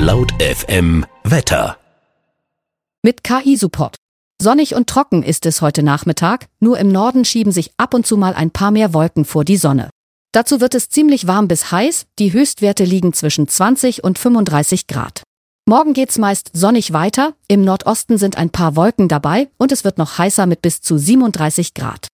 Laut FM Wetter. Mit KI-Support. Sonnig und trocken ist es heute Nachmittag, nur im Norden schieben sich ab und zu mal ein paar mehr Wolken vor die Sonne. Dazu wird es ziemlich warm bis heiß, die Höchstwerte liegen zwischen 20 und 35 Grad. Morgen geht's meist sonnig weiter, im Nordosten sind ein paar Wolken dabei und es wird noch heißer mit bis zu 37 Grad.